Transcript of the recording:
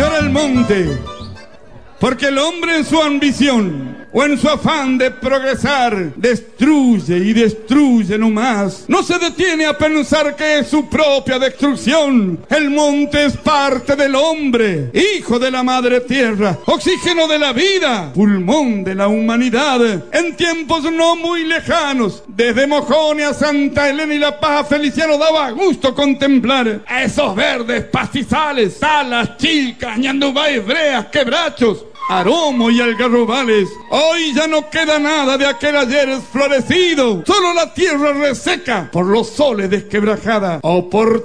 Llora el monte, porque el hombre en su ambición o en su afán de progresar destruye y destruye nomás. No se detiene a pensar que es su propia destrucción. El monte es parte del hombre, hijo de la madre tierra, oxígeno de la vida, pulmón de la humanidad. En tiempos no muy lejanos, desde Mojone a Santa Elena y La Paz, Feliciano daba gusto contemplar a esos verdes pastizales, salas, chilcas, ñandubáes, breas, quebrachos, Aromo y algarrobales. Hoy ya no queda nada de aquel ayer florecido, solo la tierra reseca por los soles desquebrajada.